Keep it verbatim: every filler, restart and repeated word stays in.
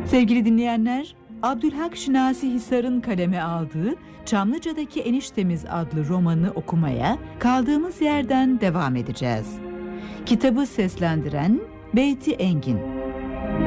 Sevgili dinleyenler, Abdülhak Şinasi Hisar'ın kaleme aldığı Çamlıca'daki Eniştemiz adlı romanı okumaya kaldığımız yerden devam edeceğiz. Kitabı seslendiren Beyti Engin.